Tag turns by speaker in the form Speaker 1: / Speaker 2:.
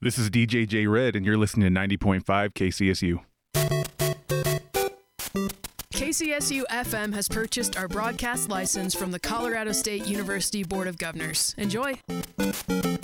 Speaker 1: This is DJ J Red, and you're listening to 90.5 KCSU.
Speaker 2: KCSU FM has purchased our broadcast license from the Colorado State University Board of Governors. Enjoy!